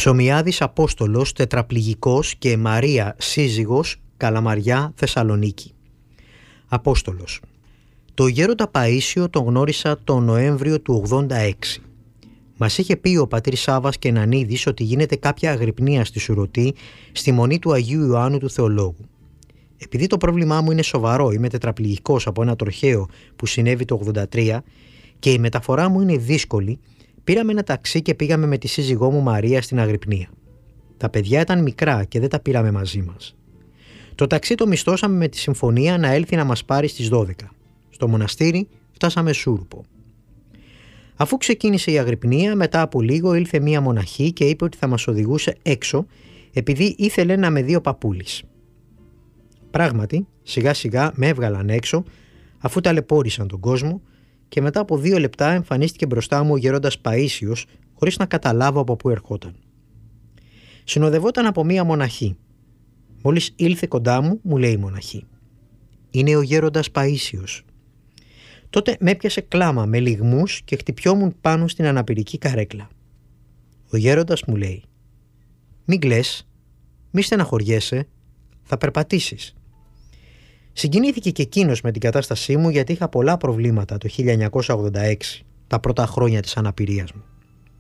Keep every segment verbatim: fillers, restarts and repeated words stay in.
Ψωμιάδης Απόστολος, τετραπληγικός, και Μαρία, σύζυγος, Καλαμαριά, Θεσσαλονίκη. Απόστολος. Το γέροντα Παΐσιο τον γνώρισα τον Νοέμβριο του ογδόντα έξι. Μας είχε πει ο πατήρ Σάββας και Νανίδης ότι γίνεται κάποια αγρυπνία στη Σουρωτή, στη μονή του Αγίου Ιωάννου του Θεολόγου. Επειδή το πρόβλημά μου είναι σοβαρό, είμαι τετραπληγικός από ένα τροχαίο που συνέβη το ογδόντα τρία και η μεταφορά μου είναι δύσκολη, πήραμε ένα ταξί και πήγαμε με τη σύζυγό μου Μαρία στην αγρυπνία. Τα παιδιά ήταν μικρά και δεν τα πήραμε μαζί μας. Το ταξί το μισθώσαμε με τη συμφωνία να έλθει να μας πάρει στις δώδεκα. Στο μοναστήρι φτάσαμε Σούρουπο. Αφού ξεκίνησε η αγρυπνία, μετά από λίγο ήλθε μία μοναχή και είπε ότι θα μας οδηγούσε έξω επειδή ήθελε να με δει ο παππούλης. Πράγματι, σιγά σιγά με έβγαλαν έξω αφού ταλαιπώρησαν τον κόσμο και μετά από δύο λεπτά εμφανίστηκε μπροστά μου ο γέροντας Παΐσιος χωρίς να καταλάβω από πού ερχόταν. Συνοδευόταν από μία μοναχή. Μόλις ήλθε κοντά μου, μου λέει η μοναχή: «Είναι ο γέροντας Παΐσιος». Τότε με έπιασε κλάμα με λυγμούς και χτυπιόμουν πάνω στην αναπηρική καρέκλα. Ο γέροντας μου λέει: «Μην κλαις, μη στεναχωριέσαι, θα περπατήσεις». Συγκινήθηκε και εκείνος με την κατάστασή μου γιατί είχα πολλά προβλήματα το χίλια εννιακόσια ογδόντα έξι, τα πρώτα χρόνια της αναπηρίας μου.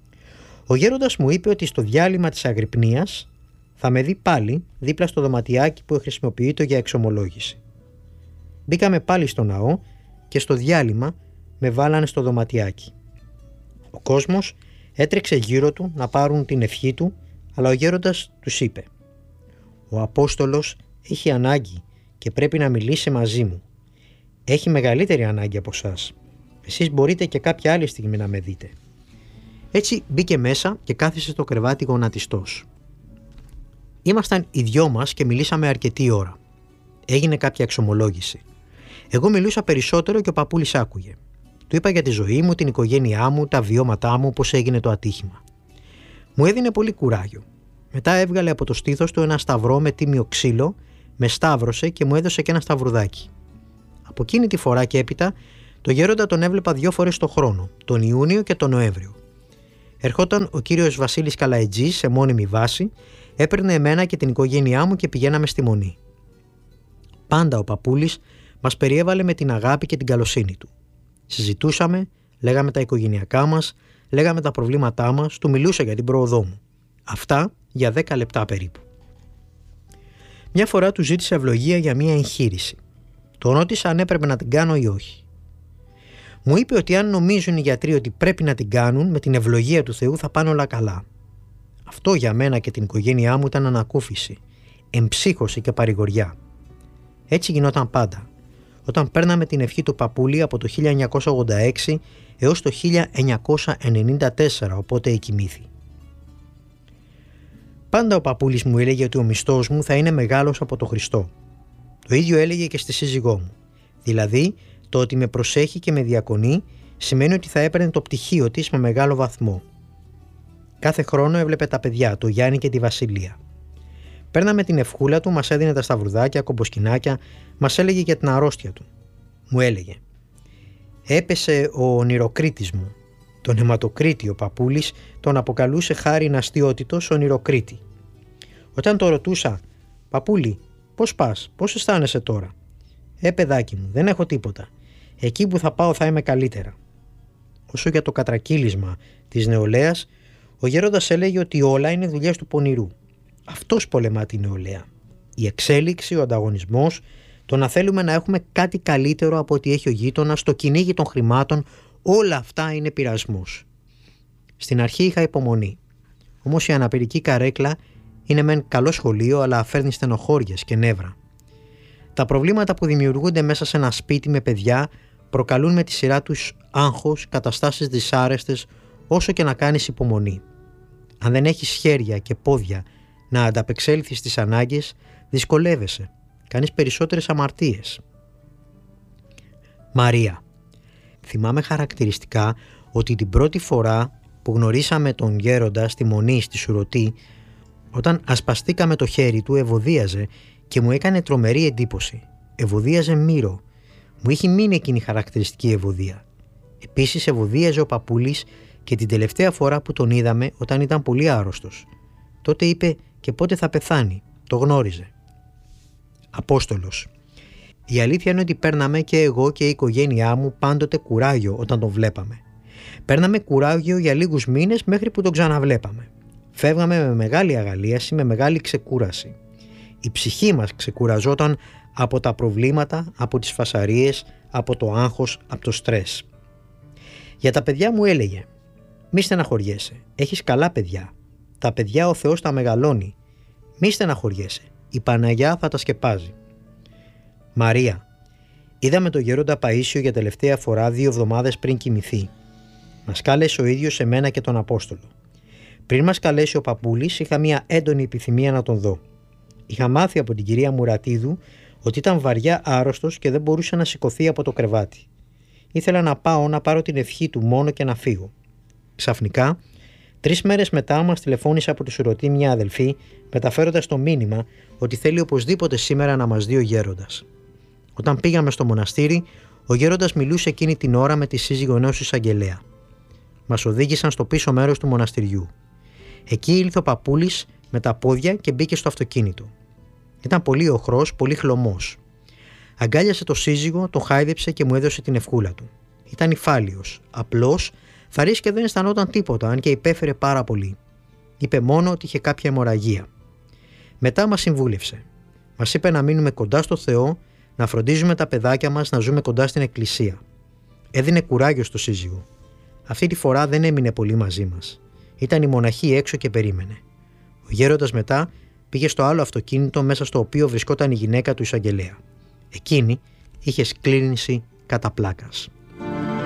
Ο γέροντας μου είπε ότι στο διάλειμμα της αγρυπνίας θα με δει πάλι δίπλα στο δωματιάκι που χρησιμοποιείται για εξομολόγηση. Μπήκαμε πάλι στο ναό και στο διάλειμμα με βάλανε στο δωματιάκι. Ο κόσμος έτρεξε γύρω του να πάρουν την ευχή του, αλλά ο γέροντας τους είπε: «Ο Απόστολος έχει ανάγκη και πρέπει να μιλήσει μαζί μου. Έχει μεγαλύτερη ανάγκη από εσάς. Εσείς μπορείτε και κάποια άλλη στιγμή να με δείτε». Έτσι μπήκε μέσα και κάθισε στο κρεβάτι γονατιστός. Ήμασταν οι δυο μας και μιλήσαμε αρκετή ώρα. Έγινε κάποια εξομολόγηση. Εγώ μιλούσα περισσότερο και ο παππούλης άκουγε. Του είπα για τη ζωή μου, την οικογένειά μου, τα βιώματά μου, πώς έγινε το ατύχημα. Μου έδινε πολύ κουράγιο. Μετά έβγαλε από το στήθος του ένα σταυρό με τίμιο ξύλο, με σταύρωσε και μου έδωσε και ένα σταυρουδάκι. Από εκείνη τη φορά και έπειτα, το γέροντα τον έβλεπα δύο φορές το χρόνο, τον Ιούνιο και τον Νοέμβριο. Ερχόταν ο κύριος Βασίλης Καλαετζής σε μόνιμη βάση, έπαιρνε εμένα και την οικογένειά μου και πηγαίναμε στη μονή. Πάντα ο παππούλης μας περιέβαλε με την αγάπη και την καλοσύνη του. Συζητούσαμε, λέγαμε τα οικογενειακά μας, λέγαμε τα προβλήματά μας, του μιλούσα για την πρόοδό μου. Αυτά για δέκα λεπτά περίπου. Μια φορά του ζήτησε ευλογία για μια εγχείρηση. Τον ρώτησα αν έπρεπε να την κάνω ή όχι. Μου είπε ότι αν νομίζουν οι γιατροί ότι πρέπει να την κάνουν, με την ευλογία του Θεού θα πάνε όλα καλά. Αυτό για μένα και την οικογένειά μου ήταν ανακούφιση, εμψύχωση και παρηγοριά. Έτσι γινόταν πάντα, όταν παίρναμε την ευχή του παππούλη από το χίλια εννιακόσια ογδόντα έξι έως το χίλια εννιακόσια ενενήντα τέσσερα, οπότε εκοιμήθη. Πάντα ο παππούλης μου έλεγε ότι ο μισθός μου θα είναι μεγάλος από το Χριστό. Το ίδιο έλεγε και στη σύζυγό μου. Δηλαδή, το ότι με προσέχει και με διακονεί σημαίνει ότι θα έπαιρνε το πτυχίο της με μεγάλο βαθμό. Κάθε χρόνο έβλεπε τα παιδιά, το Γιάννη και τη Βασιλεία. Παίρναμε την ευχούλα του, μας έδινε τα σταυρουδάκια, κομποσκινάκια, μας έλεγε για την αρρώστια του. Μου έλεγε: «Έπεσε ο ονειροκρίτης μου». Τον αιματοκρίτη ο παππούλης τον αποκαλούσε χάριν αστείωτητος ονειροκρίτη. Όταν το ρωτούσα: «Παππούλη, πώς πας, πώς αισθάνεσαι τώρα?» «Ε, παιδάκι μου, δεν έχω τίποτα. Εκεί που θα πάω θα είμαι καλύτερα». Όσο για το κατρακύλισμα της νεολαίας, ο γέροντας έλεγε ότι όλα είναι δουλειές του πονηρού. Αυτός πολεμά τη νεολαία. Η εξέλιξη, ο ανταγωνισμός, το να θέλουμε να έχουμε κάτι καλύτερο από ό,τι έχει ο γείτονας, το κυνήγι των χρημάτων, όλα αυτά είναι πειρασμός. Στην αρχή είχα υπομονή. Όμως η αναπηρική καρέκλα είναι μεν καλό σχολείο, αλλά φέρνει στενοχώριες και νεύρα. Τα προβλήματα που δημιουργούνται μέσα σε ένα σπίτι με παιδιά προκαλούν με τη σειρά τους άγχος, καταστάσεις δυσάρεστες, όσο και να κάνεις υπομονή. Αν δεν έχεις χέρια και πόδια να ανταπεξέλθεις στις ανάγκες, δυσκολεύεσαι, κάνεις περισσότερες αμαρτίες. Μαρία. Θυμάμαι χαρακτηριστικά ότι την πρώτη φορά που γνωρίσαμε τον γέροντα στη μονή στη Σουρωτή, όταν ασπαστήκαμε το χέρι του, ευωδίαζε και μου έκανε τρομερή εντύπωση. Ευωδίαζε μύρο. Μου είχε μείνει εκείνη η χαρακτηριστική ευωδία. Επίσης ευωδίαζε ο παππούλης και την τελευταία φορά που τον είδαμε όταν ήταν πολύ άρρωστος. Τότε είπε και πότε θα πεθάνει. Το γνώριζε. Απόστολος. Η αλήθεια είναι ότι παίρναμε και εγώ και η οικογένειά μου πάντοτε κουράγιο όταν τον βλέπαμε. Παίρναμε κουράγιο για λίγους μήνες μέχρι που τον ξαναβλέπαμε. Φεύγαμε με μεγάλη αγαλίαση, με μεγάλη ξεκούραση. Η ψυχή μας ξεκουραζόταν από τα προβλήματα, από τις φασαρίες, από το άγχος, από το στρες. Για τα παιδιά μου έλεγε: «Μη στεναχωριέσαι, έχεις καλά παιδιά. Τα παιδιά ο Θεός τα μεγαλώνει. Μη στεναχωριέσαι, η Παναγιά θα τα σκεπάζει». Μαρία. Είδαμε τον γέροντα Παΐσιο για τελευταία φορά δύο εβδομάδες πριν κοιμηθεί. Μας κάλεσε ο ίδιος εμένα και τον Απόστολο. Πριν μας καλέσει ο παππούλης, είχα μια έντονη επιθυμία να τον δω. Είχα μάθει από την κυρία Μουρατίδου ότι ήταν βαριά άρρωστος και δεν μπορούσε να σηκωθεί από το κρεβάτι. Ήθελα να πάω να πάρω την ευχή του μόνο και να φύγω. Ξαφνικά, τρεις μέρες μετά, μας τηλεφώνησε από τη Σουρωτή μια αδελφή, μεταφέροντας το μήνυμα ότι θέλει οπωσδήποτε σήμερα να μας δει ο γέροντας. Όταν πήγαμε στο μοναστήρι, ο γέροντας μιλούσε εκείνη την ώρα με τη σύζυγο ενός εισαγγελέα. Μας οδήγησαν στο πίσω μέρος του μοναστηριού. Εκεί ήλθε ο παππούλης με τα πόδια και μπήκε στο αυτοκίνητο. Ήταν πολύ οχρός, πολύ χλωμός. Αγκάλιασε το σύζυγο, τον χάιδεψε και μου έδωσε την ευχούλα του. Ήταν υφάλιος, απλός, θαρής και δεν αισθανόταν τίποτα, αν και υπέφερε πάρα πολύ. Είπε μόνο ότι είχε κάποια αιμορραγία. Μετά μας συμβούλευσε. Μας είπε να μείνουμε κοντά στο Θεό, να φροντίζουμε τα παιδάκια μας, να ζούμε κοντά στην εκκλησία. Έδινε κουράγιο στο σύζυγο. Αυτή τη φορά δεν έμεινε πολύ μαζί μας. Ήταν η μοναχή έξω και περίμενε. Ο γέροντας μετά πήγε στο άλλο αυτοκίνητο μέσα στο οποίο βρισκόταν η γυναίκα του εισαγγελέα. Εκείνη είχε σκλήρινση κατά πλάκας.